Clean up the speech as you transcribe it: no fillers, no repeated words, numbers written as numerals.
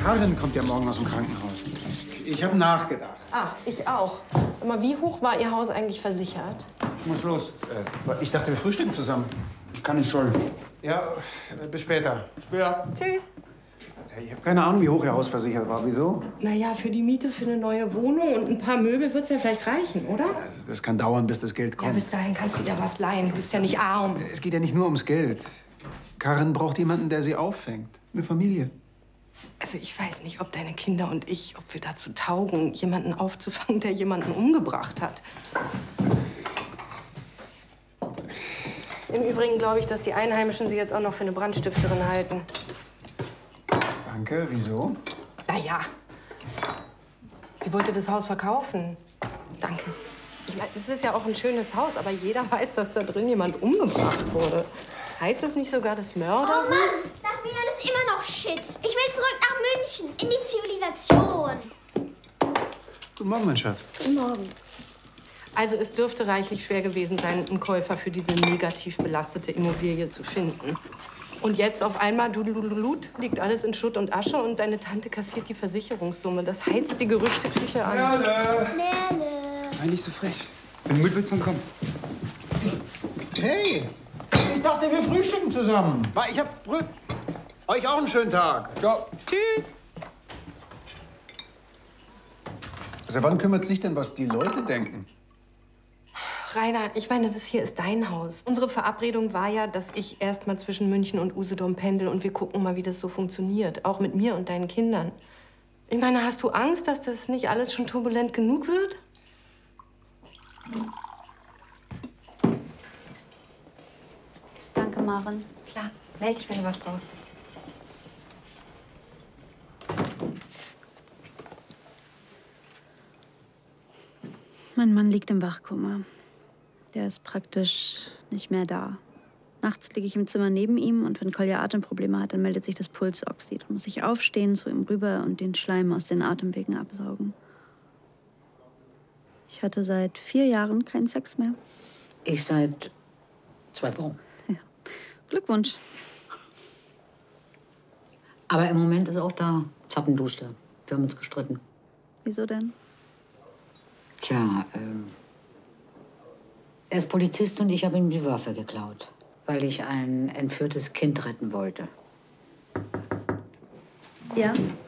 Karin kommt ja morgen aus dem Krankenhaus. Ich habe nachgedacht. Ah, ich auch. Aber wie hoch war Ihr Haus eigentlich versichert? Ich muss los. Ich dachte, wir frühstücken zusammen. Kann ich schon. Ja, bis später. Später. Tschüss. Ich habe keine Ahnung, wie hoch Ihr Haus versichert war. Wieso? Naja, für die Miete für eine neue Wohnung und ein paar Möbel wird's ja vielleicht reichen, oder? Das kann dauern, bis das Geld Ja, kommt. bis dahin kannst du dir was leihen. Du bist ja nicht arm. Es geht ja nicht nur ums Geld. Karin braucht jemanden, der sie auffängt. Eine Familie. Also ich weiß nicht, ob deine Kinder und ich, ob wir dazu taugen, jemanden aufzufangen, der jemanden umgebracht hat. Im Übrigen glaube ich, dass die Einheimischen sie jetzt auch noch für eine Brandstifterin halten. Danke, wieso? Naja, sie wollte das Haus verkaufen. Danke. Ich meine, es ist ja auch ein schönes Haus, aber jeder weiß, dass da drin jemand umgebracht wurde. Heißt es nicht sogar das Mörderhus? Oh Mann, das WLAN ist immer noch shit. Ich will zurück nach München, in die Zivilisation. Guten Morgen, mein Schatz. Guten Morgen. Also es dürfte reichlich schwer gewesen sein, einen Käufer für diese negativ belastete Immobilie zu finden. Und jetzt auf einmal, dudeludelut, liegt alles in Schutt und Asche und deine Tante kassiert die Versicherungssumme. Das heizt die Gerüchteküche an. Merle! Merle. Sei nicht so frech. Wenn du müde bist, dann komm. Hey! Ich dachte, wir frühstücken zusammen. Ich hab euch auch einen schönen Tag. Ciao. Tschüss. Seit wann kümmert sich denn, was die Leute denken? Rainer, ich meine, das hier ist dein Haus. Unsere Verabredung war ja, dass ich erst mal zwischen München und Usedom pendel und wir gucken mal, wie das so funktioniert. Auch mit mir und deinen Kindern. Ich meine, hast du Angst, dass das nicht alles schon turbulent genug wird? Danke, Maren. Klar, melde dich, wenn du was brauchst. Mein Mann liegt im Wachkoma. Der ist praktisch nicht mehr da. Nachts liege ich im Zimmer neben ihm und wenn Kolja Atemprobleme hat, dann meldet sich das Pulsoxid. Dann muss ich aufstehen, zu ihm rüber und den Schleim aus den Atemwegen absaugen. Ich hatte seit 4 Jahren keinen Sex mehr. Ich seit 2 Wochen. Ja. Glückwunsch. Aber im Moment ist auch da Zappenduster. Wir haben uns gestritten. Wieso denn? Tja, er ist Polizist und ich habe ihm die Waffe geklaut, weil ich ein entführtes Kind retten wollte. Ja?